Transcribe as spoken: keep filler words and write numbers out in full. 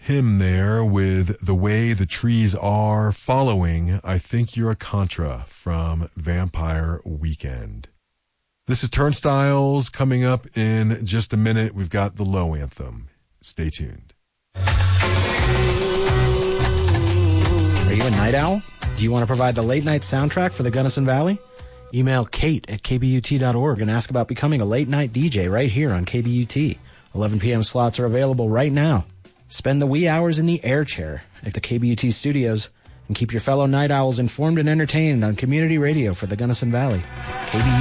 hymn there with The Way the Trees Are, following I Think You're a Contra from Vampire Weekend. This is Turnstiles. Coming up in just a minute, we've got the Low Anthem. Stay tuned. Are you a night owl? Do you want to provide the late night soundtrack for the Gunnison Valley? Email Kate at k b u t dot org and ask about becoming a late night D J right here on K B U T. eleven p.m. slots are available right now. Spend the wee hours in the air chair at the K B U T studios and keep your fellow night owls informed and entertained on community radio for the Gunnison Valley. K B U T